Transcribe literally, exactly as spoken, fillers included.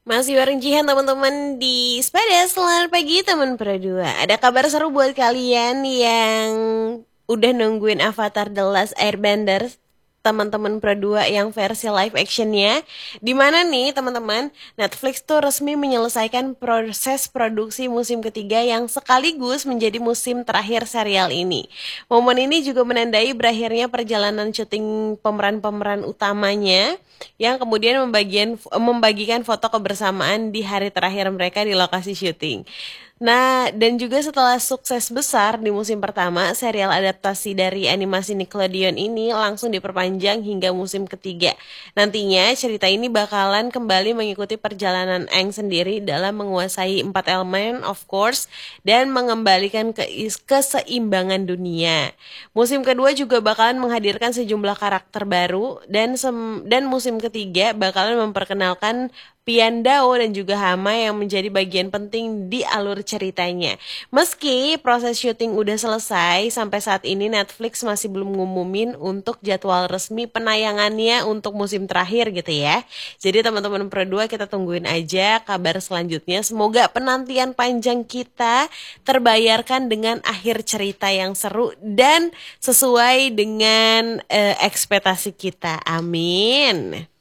Masih bareng Jihan teman-teman di Sepeda. Selamat pagi teman Pro dua. Ada kabar seru buat kalian yang udah nungguin Avatar The Last Airbender, teman-teman Pro dua yang versi live actionnya. Dimana nih teman-teman, Netflix tuh resmi menyelesaikan proses produksi musim ketiga yang sekaligus menjadi musim terakhir serial ini. Momen ini juga menandai berakhirnya perjalanan syuting pemeran-pemeran utamanya yang kemudian membagian, membagikan foto kebersamaan di hari terakhir mereka di lokasi syuting. Nah, dan juga setelah sukses besar di musim pertama, serial adaptasi dari animasi Nickelodeon ini langsung diperpanjang hingga musim ketiga. Nantinya, cerita ini bakalan kembali mengikuti perjalanan Aang sendiri dalam menguasai empat elemen, of course, dan mengembalikan ke keseimbangan dunia. Musim kedua juga bakalan menghadirkan sejumlah karakter baru, dan sem dan musim ketiga bakalan memperkenalkan Piandao dan juga Hama yang menjadi bagian penting di alur ceritanya. Meski proses syuting udah selesai, sampai saat ini Netflix masih belum ngumumin untuk jadwal resmi penayangannya untuk musim terakhir gitu ya. Jadi teman-teman Pro dua kita tungguin aja kabar selanjutnya. Semoga penantian panjang kita terbayarkan dengan akhir cerita yang seru dan sesuai dengan eh, ekspektasi kita. Amin.